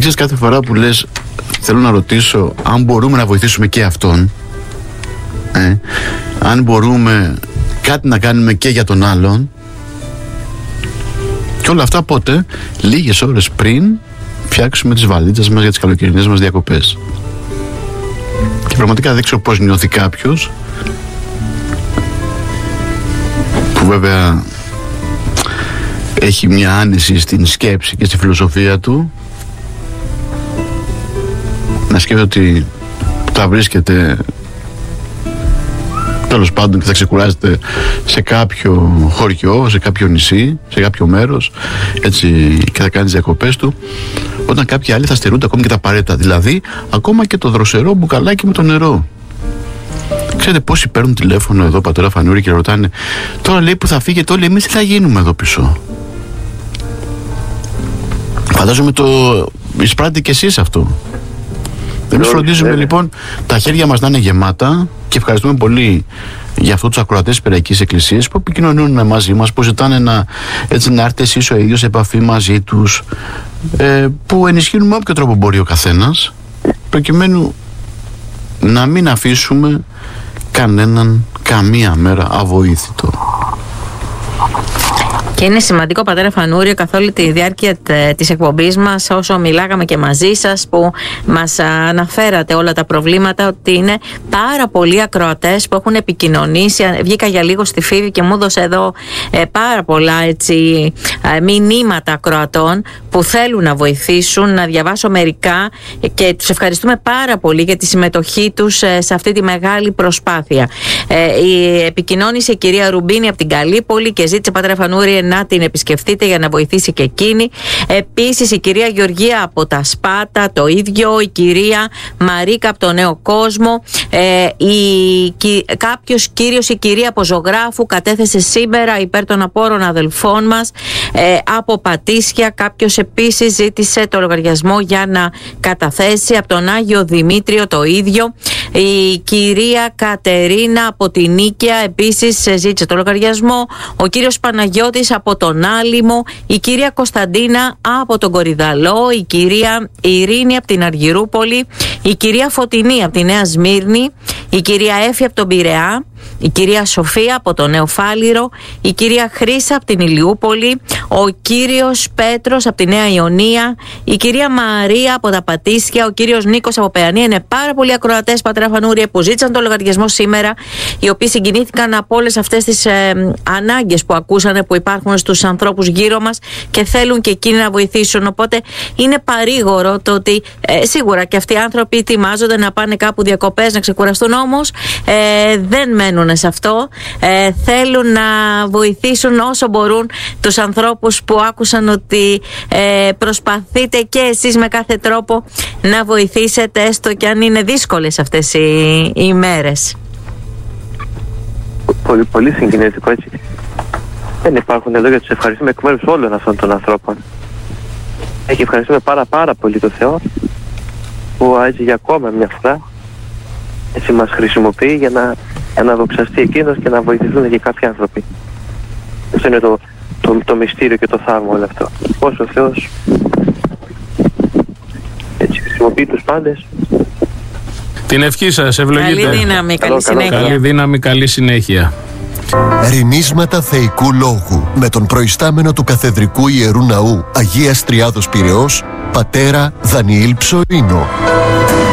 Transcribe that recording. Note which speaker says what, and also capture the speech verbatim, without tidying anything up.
Speaker 1: ξέρεις, κάθε φορά που λες θέλω να ρωτήσω αν μπορούμε να βοηθήσουμε και αυτόν, ε, αν μπορούμε κάτι να κάνουμε και για τον άλλον, και όλα αυτά πότε? Λίγες ώρες πριν φτιάξουμε τις βαλίτσες μας για τις καλοκαιρινές μας διακοπές. Και πραγματικά δεν ξέρω πώς νιώθει κάποιος που βέβαια έχει μια άνεση στην σκέψη και στη φιλοσοφία του, να σκέφτεται ότι θα βρίσκεται τέλος πάντων και θα ξεκουράζεται σε κάποιο χωριό, σε κάποιο νησί, σε κάποιο μέρος, έτσι, και θα κάνει τις διακοπές του, όταν κάποιοι άλλοι θα στερούνται ακόμη και τα απαραίτητα, δηλαδή ακόμα και το δροσερό μπουκαλάκι με το νερό. Ξέρετε πόσοι παίρνουν τηλέφωνο εδώ, πατέρα Φανούρη, και ρωτάνε τώρα, λέει, που θα φύγετε όλοι, εμείς τι θα γίνουμε εδώ πίσω? Φαντάζομαι το εισπράττετε κι εσείς αυτό. Εμείς φροντίζουμε ναι. λοιπόν τα χέρια μας να είναι γεμάτα, και ευχαριστούμε πολύ για αυτούς τους ακροατές της Πειραϊκής Εκκλησίας που επικοινωνούν μαζί μας, που ζητάνε να, έτσι, να έρθετε εσείς ο ίδιος σε επαφή μαζί τους, ε, που ενισχύουν με όποιο τρόπο μπορεί ο καθένας, προκειμένου να μην αφήσουμε κανέναν καμία μέρα αβοήθητο.
Speaker 2: Και είναι σημαντικό, πατέρα Φανούριο, καθ' όλη τη διάρκεια της εκπομπής μας, όσο μιλάγαμε και μαζί σας, που μας αναφέρατε όλα τα προβλήματα, ότι είναι πάρα πολλοί ακροατές που έχουν επικοινωνήσει. Βγήκα για λίγο στη Φίβη και μου έδωσε εδώ ε, πάρα πολλά, έτσι, ε, μηνύματα ακροατών που θέλουν να βοηθήσουν. Να διαβάσω μερικά, και τους ευχαριστούμε πάρα πολύ για τη συμμετοχή τους ε, σε αυτή τη μεγάλη προσπάθεια. Ε, η επικοινώνησε η κυρία Ρουμπίνη από την Καλύπολη και ζήτησε, πατέρα Φανούρη, να την επισκεφτείτε για να βοηθήσει και εκείνη. Επίσης η κυρία Γεωργία από τα Σπάτα, το ίδιο, η κυρία Μαρίκα από το Νέο Κόσμο, ε, η, κι, κάποιος κύριος, η κυρία από Ζωγράφου κατέθεσε σήμερα υπέρ των απόρων αδελφών μας, ε, από Πατήσια. Κάποιος επίσης ζήτησε το λογαριασμό για να καταθέσει, από τον Άγιο Δημήτριο το ίδιο. Η κυρία Κατερίνα από την Νίκαια επίσης ζήτησε το λογαριασμό. Ο κύριος Παναγιώτης από τον Άλυμο, η κυρία Κωνσταντίνα από τον Κορυδαλό, η κυρία Ειρήνη από την Αργυρούπολη, η κυρία Φωτεινή από τη Νέα Σμύρνη, η κυρία Έφη από τον Πειραιά, η κυρία Σοφία από το Νέο Φάληρο, η κυρία Χρύσα από την Ηλιούπολη, ο κύριος Πέτρος από τη Νέα Ιωνία, η κυρία Μαρία από τα Πατήσια, ο κύριος Νίκος από Παιανία. Είναι πάρα πολλοί ακροατές, πατέρα Φανούρη, που ζήτησαν το λογαριασμό σήμερα, οι οποίοι συγκινήθηκαν από όλες αυτές τις ε, ανάγκες που ακούσανε που υπάρχουν στους ανθρώπους γύρω μας και θέλουν και εκείνοι να βοηθήσουν. Οπότε είναι παρήγορο το ότι ε, σίγουρα και αυτοί οι άνθρωποι ετοιμάζονται να πάνε κάπου διακοπές, να ξεκουραστούν, όμως ε, δεν μένουν σε αυτό. Ε, θέλουν να βοηθήσουν όσο μπορούν τους ανθρώπους που άκουσαν ότι ε, προσπαθείτε και εσείς με κάθε τρόπο να βοηθήσετε, έστω και αν είναι δύσκολες αυτές οι, οι ημέρες.
Speaker 3: Πολύ, πολύ συγκινητικό, έτσι. Δεν υπάρχουν λόγια, τους ευχαριστούμε εκ μέρους όλων αυτών των ανθρώπων. Και ευχαριστούμε πάρα πάρα πολύ τον Θεό που έτσι για ακόμα μια φορά έτσι μας χρησιμοποιεί για να, για να δοξαστεί εκείνος και να βοηθηθούν και κάποιοι άνθρωποι. Αυτό είναι το, το, το μυστήριο και το θαύμα όλο αυτό. Πώς ο Θεός έτσι χρησιμοποιεί τους πάντες.
Speaker 4: Την ευχή σας, ευλογείτε.
Speaker 2: Καλή δύναμη, καλή συνέχεια.
Speaker 4: Καλή δύναμη, καλή συνέχεια.
Speaker 5: Ρημίσματα θεϊκού λόγου με τον προϊστάμενο του Καθεδρικού Ιερού Ναού Αγίας Τριάδος Πειραιώς, πατέρα Δανιήλ Ψωρίνο.